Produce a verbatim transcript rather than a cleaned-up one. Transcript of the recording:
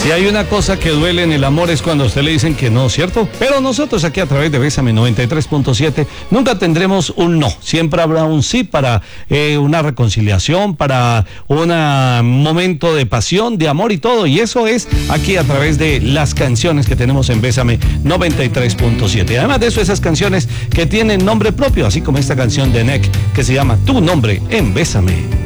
Si hay una cosa que duele en el amor es cuando a usted le dicen que no, ¿cierto? Pero nosotros aquí a través de Bésame noventa y tres punto siete nunca tendremos un no. Siempre habrá un sí para eh, una reconciliación, para un momento de pasión, de amor y todo. Y eso es aquí a través de las canciones que tenemos en Bésame noventa y tres punto siete. Además de eso, esas canciones que tienen nombre propio, así como esta canción de N E C que se llama Tu Nombre en Bésame.